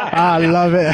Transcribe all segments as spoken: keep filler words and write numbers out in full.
I love it.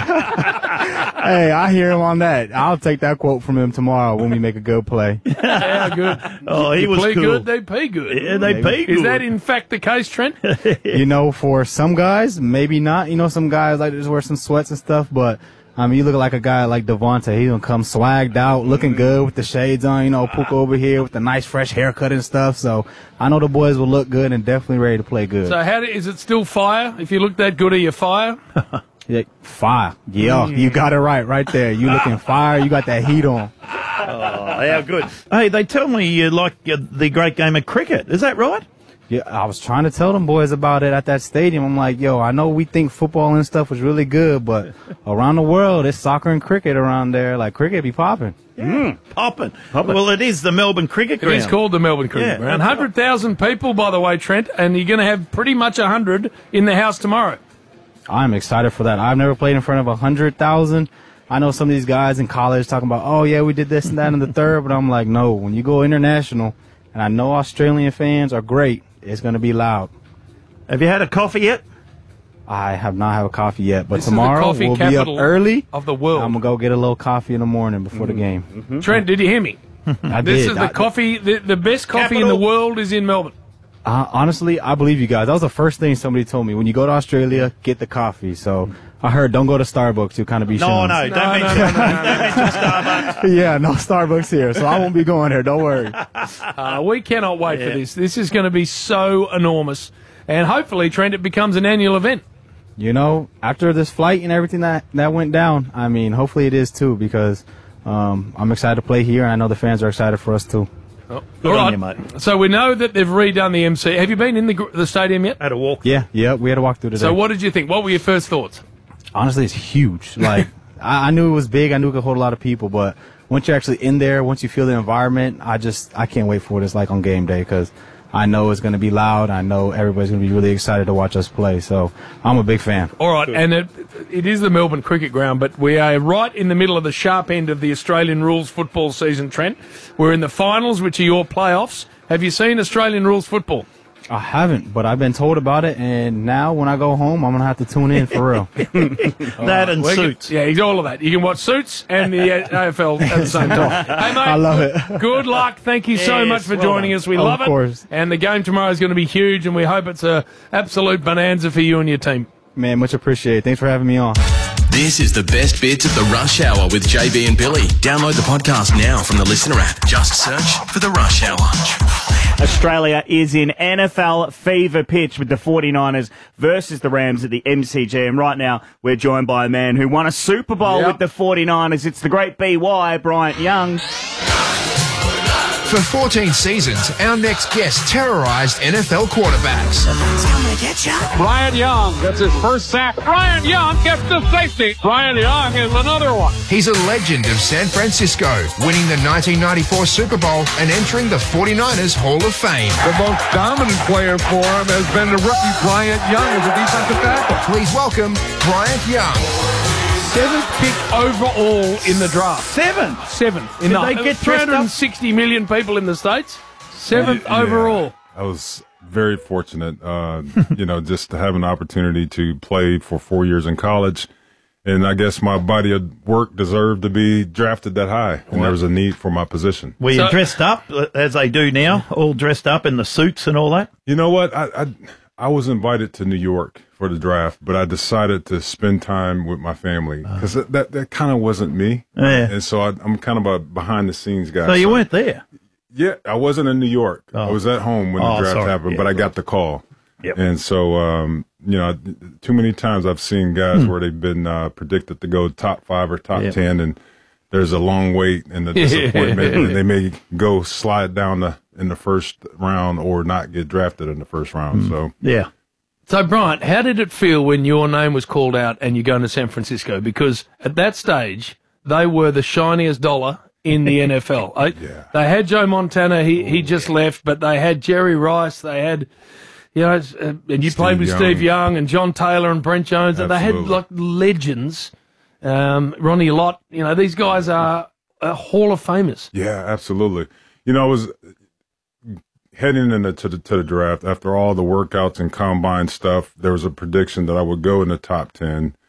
Hey, I hear him on that. I'll take that quote from him tomorrow when we make a good play. Yeah, good. Oh, he you was play cool. good, they pay good. Yeah, they pay good. Is that in fact the case, Trent? You know, for some guys, maybe not. You know, some guys like to just wear some sweats and stuff, but I mean, you look like a guy like Devontae. He's gonna come swagged out, looking good with the shades on. You know, Puka over here with the nice fresh haircut and stuff. So I know the boys will look good and definitely ready to play good. So how do, is it still fire? If you look that good, are you fire? Yeah, fire. Yeah, you got it right, right there. You looking fire. You got that heat on. Oh, how good. Hey, they tell me you like uh, the great game of cricket. Is that right? Yeah, I was trying to tell them boys about it at that stadium. I'm like, yo, I know we think football and stuff was really good, but around the world, it's soccer and cricket around there. Like, cricket be popping. Yeah. Mm, popping. Well, it is the Melbourne Cricket Ground. It is called the Melbourne Cricket Yeah, Ground. that's one hundred thousand people, by the way, Trent, and you're going to have pretty much one hundred in the house tomorrow. I'm excited for that. I've never played in front of one hundred thousand. I know some of these guys in college talking about, oh, yeah, we did this and that in the third, but I'm like, no, when you go international, and I know Australian fans are great, it's going to be loud. Have you had a coffee yet? I have not had a coffee yet, but This tomorrow is the coffee we'll be up capital early. of the world. I'm going to go get a little coffee in the morning before Mm-hmm. the game. Mm-hmm. Trent, did you hear me? I This did. is the I, coffee, the, the best coffee Capital. in the world is in Melbourne. Uh, honestly, I believe you guys. That was the first thing somebody told me. When you go to Australia, get the coffee. So I heard don't go to Starbucks. You kind of be No, shown. no, don't No, mention, no, no, no, don't mention Starbucks. Yeah, no Starbucks here. So I won't be going there. Don't worry. Uh, we cannot wait Yeah. for this. This is going to be so enormous. And hopefully, Trent, it becomes an annual event. You know, after this flight and everything that, that went down, I mean, hopefully it is too, because um, I'm excited to play here, and I know the fans are excited for us too. Oh, Good all on right. you, mate. So we know that they've redone the M C. Have you been in the gr- the stadium yet? Had a walk. Yeah, yeah, we had to walk through today. So what did you think? What were your first thoughts? Honestly, it's huge. Like, I, I knew it was big. I knew it could hold a lot of people, but once you're actually in there, once you feel the environment, I just, I can't wait for what it's like on game day, because I know it's going to be loud. I know everybody's going to be really excited to watch us play. So I'm a big fan. All right, and it, it is the Melbourne Cricket Ground, but we are right in the middle of the sharp end of the Australian rules football season, Trent. We're in the finals, which are your playoffs. Have you seen Australian rules football? I haven't, but I've been told about it, and now when I go home, I'm going to have to tune in for real. That and We can- Suits. yeah, he's all of that. You can watch Suits and the A F L at the same time. Hey, mate, I love it. good luck. Thank you so Yes, much for well joining done. us. We Of love it. course. And the game tomorrow is going to be huge, and we hope it's a absolute bonanza for you and your team. Man, much appreciated. Thanks for having me on. This is the best bits of the Rush Hour with J B and Billy. Download the podcast now from the Listener app. Just search for the Rush Hour. Australia is in N F L fever pitch with the forty-niners versus the Rams at the M C G. And right now, we're joined by a man who won a Super Bowl Yep. with the forty-niners. It's the great B Y, Bryant Young. For fourteen seasons, our next guest terrorized N F L quarterbacks. Brian Young gets his first sack. Brian Young gets the safety. Brian Young is another one. He's a legend of San Francisco, winning the nineteen ninety-four Super Bowl and entering the forty-niners Hall of Fame. The most dominant player for him has been the rookie Brian Young as a defensive tackle. Please welcome Bryant Young. Seventh pick overall in the draft. Seven. Seventh. In Did the, they get three dressed hundred up? sixty million people in the States. Seventh Yeah, overall. I was very fortunate, uh, you know, just to have an opportunity to play for four years in college. And I guess my body of work deserved to be drafted that high, and there was a need for my position. Were you So- dressed up, uh, as they do now, all dressed up in the suits and all that? You know what? I, I I was invited to New York for the draft, but I decided to spend time with my family because that, that, that kind of wasn't me. Yeah. And so I, I'm kind of a behind the scenes guy. So you weren't there? Yeah, I wasn't in New York. I Oh. was at home when Oh, the draft sorry. happened, Yeah, but I right. got the call. Yep. And so, um, you know, too many times I've seen guys where they've been uh, predicted to go top five or top Yep. ten, and there's a long wait and the disappointment, and they may go slide down the in the first round or not get drafted in the first round. So, Yeah. So, Bryant, how did it feel when your name was called out and you're going to San Francisco? Because at that stage, they were the shiniest dollar in the N F L. I, Yeah. They had Joe Montana. He he just left, but they had Jerry Rice. They had, you know, uh, and you Steve played with Young. Steve Young and John Taylor and Brent Jones. And they had Absolutely. like legends. Um, Ronnie Lott. You know, these guys are uh, Hall of Famers. yeah, absolutely. You know, I was heading into to the, to the draft after all the workouts and combine stuff. There was a prediction that I would go in the top ten.